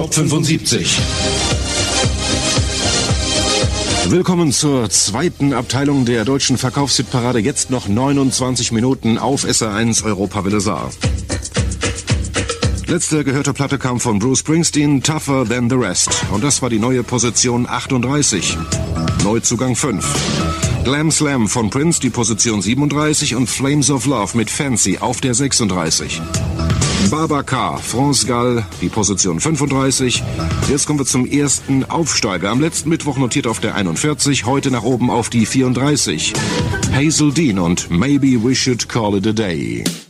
Top 75. Willkommen zur zweiten Abteilung der deutschen Verkaufshitparade. Jetzt noch 29 Minuten auf SR1 Europawelle Saar. Letzte gehörte Platte kam von Bruce Springsteen, Tougher Than the Rest. Und das war die neue Position 38. Neuzugang 5. Glam Slam von Prince, die Position 37. Und Flames of Love mit Fancy auf der 36. Babacar, France Gall, die Position 35. Jetzt kommen wir zum ersten Aufsteiger. Am letzten Mittwoch notiert auf der 41, heute nach oben auf die 34. Hazel Dean und Maybe We Should Call It a Day.